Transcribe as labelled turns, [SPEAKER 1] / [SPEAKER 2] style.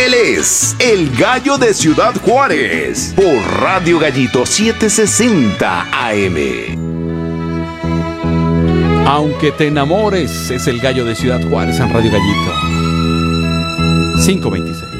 [SPEAKER 1] Él es el Gallo de Ciudad Juárez por Radio Gallito 760 AM.
[SPEAKER 2] Aunque te enamores, es el Gallo de Ciudad Juárez en Radio Gallito 526.